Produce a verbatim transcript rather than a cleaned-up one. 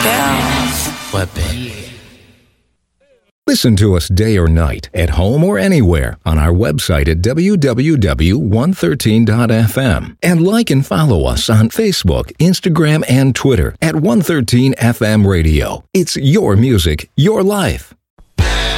girls. What, baby? Listen to us day or night, at home or anywhere, on our website at w w w dot one thirteen dot f m. And like and follow us on Facebook, Instagram, and Twitter at one thirteen F M Radio. It's your music, your life.